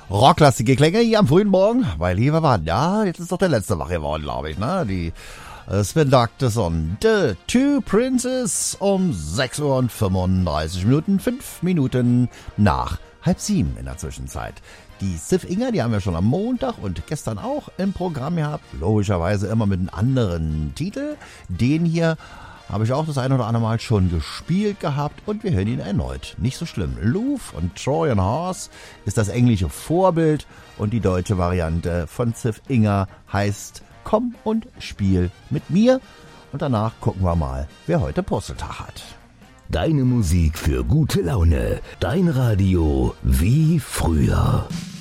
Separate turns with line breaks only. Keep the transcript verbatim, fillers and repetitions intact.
Rocklastige Klänge hier am frühen Morgen, weil hier wir waren. Ja, jetzt ist doch der letzte wach geworden, glaube ich, ne? Die äh, Sven Dagteson, The Two Princes um sechs Uhr und fünfunddreißig Minuten, fünf Minuten nach halb sieben in der Zwischenzeit. Die Ziff Inga, die haben wir schon am Montag und gestern auch im Programm gehabt. Logischerweise immer mit einem anderen Titel. Den hier habe ich auch das ein oder andere Mal schon gespielt gehabt und wir hören ihn erneut. Nicht so schlimm. Louvre und Trojan Horse ist das englische Vorbild und die deutsche Variante von Ziff Inga heißt Komm und spiel mit mir. Und danach gucken wir mal, wer heute Puzzletag hat.
Deine Musik für gute Laune. Dein Radio wie früher.